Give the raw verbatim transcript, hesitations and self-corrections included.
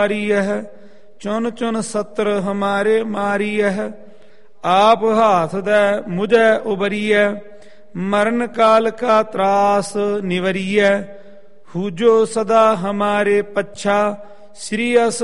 ਹੈ ਚੁਨ ਚੁਨ ਸਤਰ ਹਮਾਰੇ ਮਾਰੀ ਹੈ। ਆਪ ਹਾਥ ਦੈ ਮੁਝੈ ਉਬਰੀਐ ਮਰਨ ਕਾਲ ਕਾ ਤਰਾਸ ਨਿਵਰੀਐ। ਹੂਜੋ ਸਦਾ ਹਮਾਰੇ ਪੱਛਾ ਸ੍ਰੀ ਅਸ